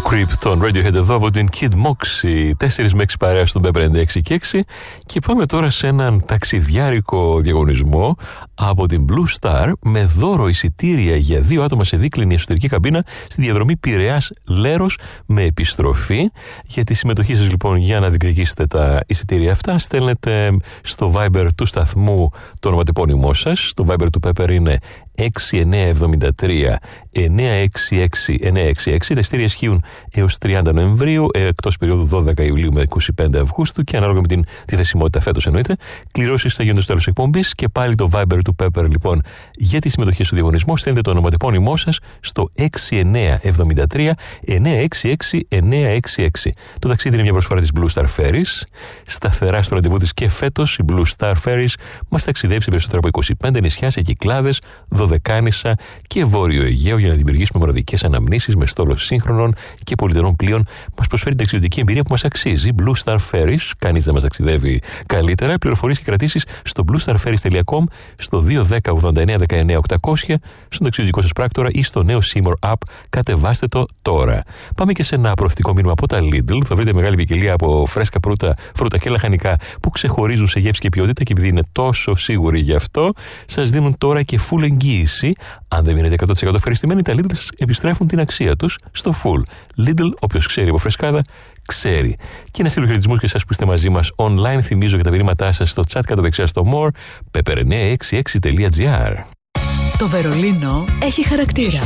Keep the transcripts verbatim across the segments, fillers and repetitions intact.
Creep των Radiohead εδώ από την Kid Moxie. τέσσερις με έξι παρέα στον Pepper ενενήντα έξι και έξι. Και πάμε τώρα σε έναν ταξιδιάρικο διαγωνισμό από την Blue Star με δώρο εισιτήρια για δύο άτομα σε δίκλινη εσωτερική καμπίνα στη διαδρομή Πειραιάς Λέρος με επιστροφή. Για τη συμμετοχή σας λοιπόν, για να διεκδικήσετε τα εισιτήρια αυτά, στέλνετε στο Viber του σταθμού το ονοματεπώνυμό σας. Το Viber του Pepper είναι έξι εννιά επτά τρία εννιά έξι έξι εννιά έξι έξι. Τα εισιτήρια ισχύουν έως τριάντα Νοεμβρίου, εκτός περίοδου δώδεκα Ιουλίου με είκοσι πέντε Αυγούστου και ανάλογα με την διαθεσιμότητα φέτος εννοείται. Κληρώσεις θα γίνουν στο τέλος εκπομπής και πάλι το Viber του Pepper λοιπόν για τη συμμετοχή στο διαγωνισμό. Στέλνετε το ονοματεπώνυμό σας στο έξι εννιά επτά τρία εννιά έξι έξι εννιά έξι έξι. Το ταξίδι είναι μια προσφορά της Blue Star Ferries. Σταθερά στο ραντεβού της και φέτος η Blue Star Ferries μας ταξιδεύει σε περισσότερα από είκοσι πέντε νησιά, σε Κυκλάδες, Δωδεκάνησα και Βόρειο Αιγαίο για να δημιουργήσουμε μοναδικές αναμνήσεις με στόλο σύγχρονων και πολυτερών πλοίων. Μας προσφέρει ταξιδιωτική εμπειρία που μας αξίζει. Blue Star Ferries, κανείς δεν μας ταξιδεύει καλύτερα. Πληροφορίες και κρατήσεις στο μπλου σταρ φέρις τελεία κομ, στο δύο ένα μηδέν ογδόντα εννιά δεκαεννιά οκτακόσια, στον ταξιδιωτικό σας πράκτορα ή στο νέο Seymour App. Κατεβάστε το τώρα. Πάμε και σε ένα προωθητικό μήνυμα από τα Lidl. Θα βρείτε μεγάλη ποικιλία από φρέσκα φρούτα, φρούτα και λαχανικά που ξεχωρίζουν σε γεύση και ποιότητα, και επειδή είναι τόσο σίγουροι γι' αυτό, σας δίνουν τώρα και full εγγύηση. Αν δεν μείνετε εκατό τοις εκατό ευχαριστημένοι, τα Lidl σας επιστρέφουν την αξία τους στο full. Lidl, όποιος ξέρει από φρεσκάδα, ξέρει. Και να στείλω χαιρετισμούς και εσάς που είστε μαζί μας online. Θυμίζω για τα μηνύματά σας στο chat κάτω δεξιά στο more, pepper εννιά έξι έξι τελεία τζι άρ. Το Βερολίνο έχει χαρακτήρα.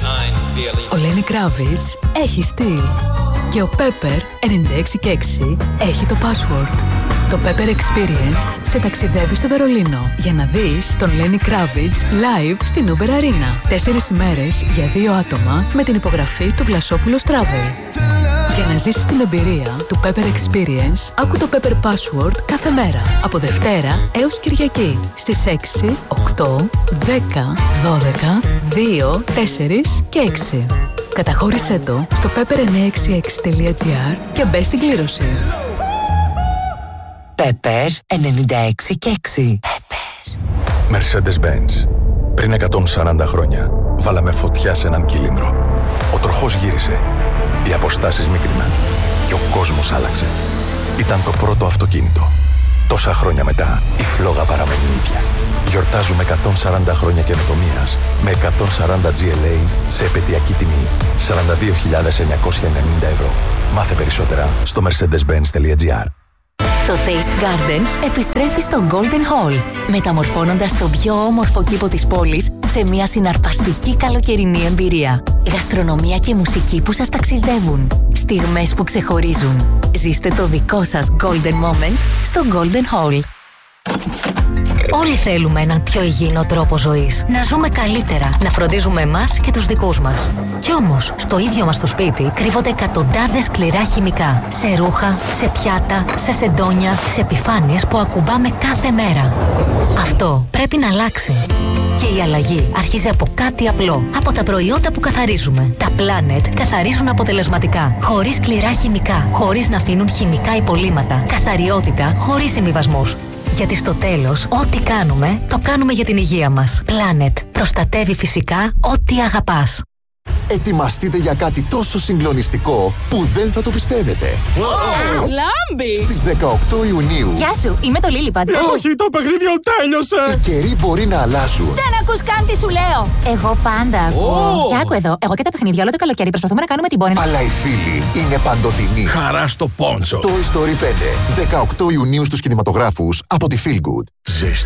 Ο Lenny Kravitz έχει στυλ. Και ο Pepper ενενήντα έξι και έξι έχει το password. Το Pepper Experience σε ταξιδεύει στο Βερολίνο για να δεις τον Lenny Kravitz live στην Uber Arena. Τέσσερις ημέρες για δύο άτομα με την υπογραφή του Βλασόπουλος Travel. Για να ζήσεις την εμπειρία του Pepper Experience, άκου το Pepper Password κάθε μέρα, από Δευτέρα έως Κυριακή, στις έξι, οκτώ, δέκα, δώδεκα, δύο, τέσσερα και έξι. Καταχώρησέ το στο pepper εννιά έξι έξι τελεία τζι άρ και μπες στην κλήρωση. Pepper ενενήντα έξι και έξι. Pepper. Mercedes-Benz. Πριν εκατόν σαράντα χρόνια, βάλαμε φωτιά σε έναν κύλινδρο. Ο τροχός γύρισε. Οι αποστάσεις μικρήναν. Και ο κόσμος άλλαξε. Ήταν το πρώτο αυτοκίνητο. Τόσα χρόνια μετά, η φλόγα παραμένει ίδια. Γιορτάζουμε εκατόν σαράντα χρόνια καινοτομίας με εκατόν σαράντα τζι ελ έι σε επαιτειακή τιμή σαράντα δύο χιλιάδες εννιακόσια ενενήντα ευρώ. Μάθε περισσότερα στο mercedes benz τελεία τζι άρ. Το Taste Garden επιστρέφει στο Golden Hall, μεταμορφώνοντας τον πιο όμορφο κήπο της πόλης σε μια συναρπαστική καλοκαιρινή εμπειρία. Γαστρονομία και μουσική που σας ταξιδεύουν. Στιγμές που ξεχωρίζουν. Ζήστε το δικό σας Golden Moment στο Golden Hall. Όλοι θέλουμε έναν πιο υγιεινό τρόπο ζωής. Να ζούμε καλύτερα, να φροντίζουμε εμάς και τους δικούς μας. Κι όμως, στο ίδιο μας το σπίτι κρύβονται εκατοντάδες σκληρά χημικά. Σε ρούχα, σε πιάτα, σε σεντόνια, σε επιφάνειες που ακουμπάμε κάθε μέρα. Αυτό πρέπει να αλλάξει. Και η αλλαγή αρχίζει από κάτι απλό. Από τα προϊόντα που καθαρίζουμε. Τα Planet καθαρίζουν αποτελεσματικά. Χωρίς σκληρά χημικά. Χωρίς να αφήνουν χημικά υπολείμματα. Καθαριότητα χωρίς συμβιβασμούς. Γιατί στο τέλος, ό,τι κάνουμε, το κάνουμε για την υγεία μας. Planet. Προστατεύει φυσικά ό,τι αγαπάς. Ετοιμαστείτε για κάτι τόσο συγκλονιστικό που δεν θα το πιστεύετε. Wow. Λάμπη! Στις δεκαοκτώ Ιουνίου. Γεια σου, είμαι το Lillipad. Όχι, το παιχνίδι τέλειωσε! Οι καιροί μπορεί να αλλάσουν. Δεν ακούς καν τι σου λέω. Εγώ πάντα ακούω. Κι άκου εδώ, εγώ και τα παιχνίδια όλο το καλοκαίρι προσπαθούμε να κάνουμε την πόνη. Αλλά οι φίλοι είναι παντοτινοί. Χαρά στο πόντσο. Toy Story πέντε. δεκαοκτώ Ιουνίου στους κινηματογράφους από τη Feel Good.